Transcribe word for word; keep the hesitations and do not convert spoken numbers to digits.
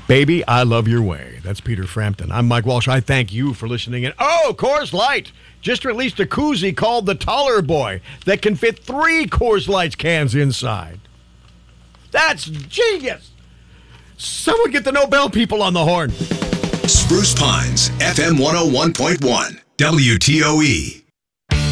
Baby, I love your way. That's Peter Frampton. I'm Mike Walsh. I thank you for listening in. Oh, Coors Light just released a koozie called the Taller Boy that can fit three Coors Light cans inside. That's genius. Someone get the Nobel people on the horn. Spruce Pines, F M one oh one point one, W T O E.